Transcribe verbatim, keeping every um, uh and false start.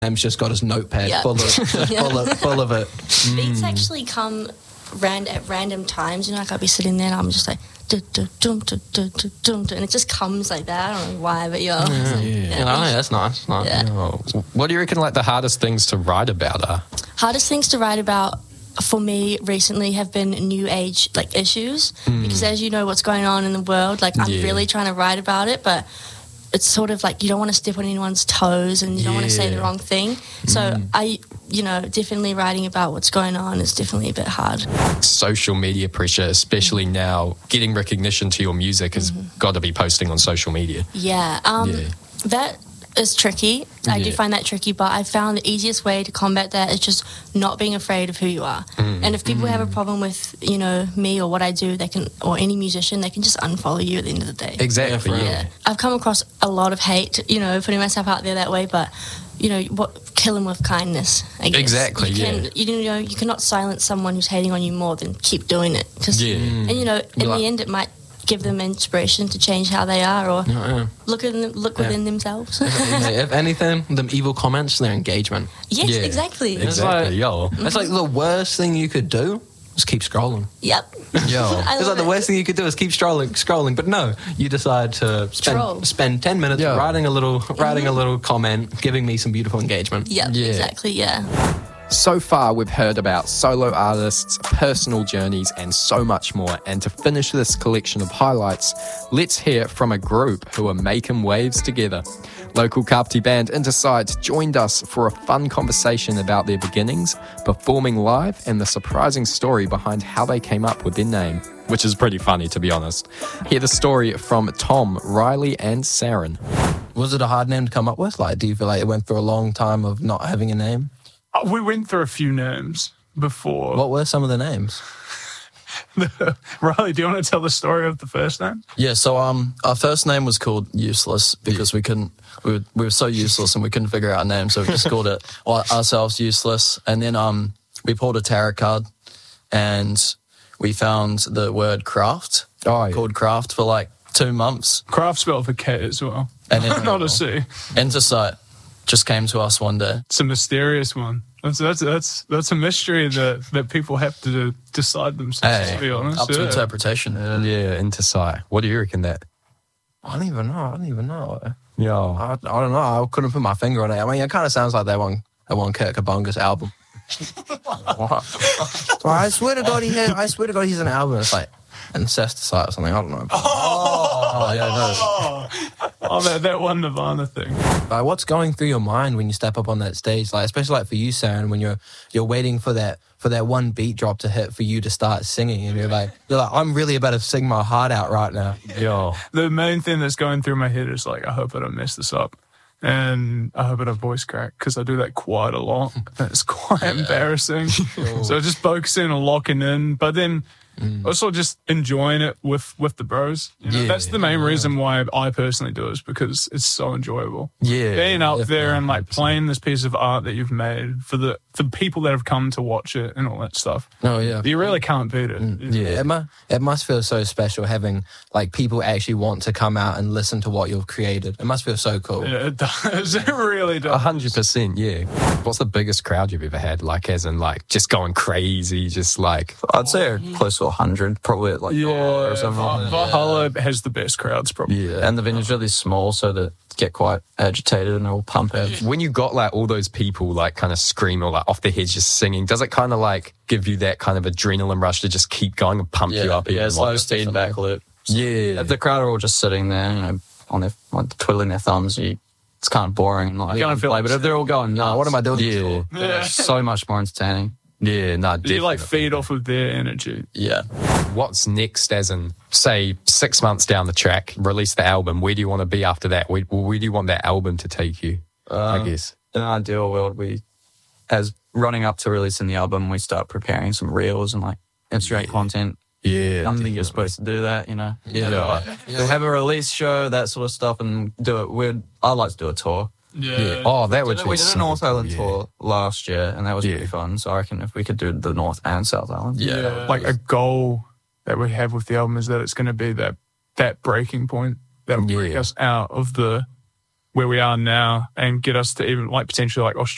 Sam's just got his notepad Yep. full of, just Yeah. full of, full of it. Beats actually come ran- at random times. You know, like I'll be sitting there and I'm just like, dum, dum, dum, dum, dum, dum, dum, dum, and it just comes like that. I don't know why, but yeah. Yeah, So, yeah. You know, that's nice. nice. Yeah. Oh, what do you reckon, like, the hardest things to write about are? Hardest things to write about for me recently have been new age like issues because as you know what's going on in the world, like I'm Yeah. really trying to write about it, but it's sort of like you don't want to step on anyone's toes and you don't want to say the Yeah. wrong thing. So I, you know, definitely writing about what's going on is definitely a bit hard. Social media pressure, especially now, getting recognition to your music has got to be posting on social media. Yeah, um, Yeah. that is tricky. I do Yeah. find that tricky, but I found the easiest way to combat that is just not being afraid of who you are. Mm. And if people have a problem with, you know, me or what I do, they can, or any musician, they can just unfollow you at the end of the day. Exactly, yeah. Yeah, I've come across a lot of hate, you know, putting myself out there that way, but you know, what kill them with kindness. I guess. Exactly, You can, yeah. you know, you cannot silence someone who's hating on you more than keep doing it. 'Cause- Yeah. and you know, in like- the end, it might give them inspiration to change how they are, or Yeah. look in look within themselves. If anything, them evil comments, their engagement. yes, Yeah. exactly. Exactly, like- yo. It's like the worst thing you could do is keep scrolling. Yep. Yo. I It's love like the it. worst thing you could do is keep scrolling, scrolling. But no, you decide to Troll. spend spend ten minutes Yeah. writing a little writing a little comment, giving me some beautiful engagement. Yep, Yeah. exactly. Yeah. So far, we've heard about solo artists, personal journeys, and so much more. And to finish this collection of highlights, let's hear from a group who are making waves together. Local Kapiti band Intersight joined us for a fun conversation about their beginnings, performing live, and the surprising story behind how they came up with their name, which is pretty funny, to be honest. Hear the story from Tom, Riley, and Saren. Was it a hard name to come up with? Like, do you feel like it went through a long time of not having a name? Uh, We went through a few names before. What were some of the names? Riley, do you want to tell the story of the first name? Yeah, so um, our first name was called Useless because we couldn't, we were, we were so useless and we couldn't figure out a name, so we just called it our- ourselves Useless. And then um, we pulled a tarot card and we found the word craft, Oh, yeah. called craft for like two months. Craft spelled for K as well. And then Not a C. Intersight just came to us one day. It's a mysterious one. That's that's that's that's a mystery that, that people have to decide themselves. Hey, to be honest, up to yeah. interpretation. Yeah, Intersight. What do you reckon that? I don't even know. I don't even know. Yo. I, I don't know. I couldn't put my finger on it. I mean, it kind of sounds like that one, that one Kurt Kabonga's album. Well, I swear to God, he had, I swear to God, he's an album. It's like Incesticide or something. I don't know. Oh, yeah, no. Oh, that that one Nirvana thing. Like, what's going through your mind when you step up on that stage? Like, especially like for you, Saren, when you're you're waiting for that for that one beat drop to hit for you to start singing, and you're like, you're like, I'm really about to sing my heart out right now. Yo. The main thing that's going through my head is like, I hope I don't mess this up. And I hope I don't voice crack because I do that quite a lot. It's quite embarrassing. So just focusing on locking in, but then also just enjoying it with, with the bros. You know, Yeah. that's the main reason why I personally do it, is because it's so enjoyable. Yeah. Being out there definitely, and like one hundred percent. playing this piece of art that you've made for the for the people that have come to watch it and all that stuff. Oh yeah. You really can't beat it. Yeah. It, mu- it must feel so special having like people actually want to come out and listen to what you've created. It must feel so cool. Yeah, it does. It really does. A hundred percent, yeah. What's the biggest crowd you've ever had? Like, as in, like, just going crazy, just like, I'd say close to one hundred, probably at like Yeah, or something. Valhalla has the best crowds probably. yeah. And the venue's really small, so that get quite agitated and all pump out. When you got like all those people like kind of screaming or like off their heads just singing, does it kind of like give you that kind of adrenaline rush to just keep going and pump you up? yeah, even it's more? like a feedback loop. Yeah. If the crowd are all just sitting there, you know, on their like twiddling their thumbs, you, it's kind of boring and like You kinda feel play. like But if they're all going, no, What am I doing? Yeah. Yeah. It's so much more entertaining. Yeah, no, definitely. You like feed off of their energy. Yeah. What's next, as in, say, six months down the track, release the album. Where do you want to be after that? Where, where do you want that album to take you, I Um, guess? In an ideal world, we, as running up to releasing the album, we start preparing some reels and like Instagram content. Yeah. I don't think you're supposed to do that, you know. Yeah. But we'll have a release show, that sort of stuff, and do it. We'd I'd like to do a tour. Yeah. Oh, that would be We did so a North cool, Island yeah. tour last year, and that was Yeah. pretty fun. So I reckon if we could do the North and South Island, Yeah. Like a goal that we have with the album is that it's going to be that that breaking point that will break Yeah. us out of the where we are now and get us to even like potentially like Australia.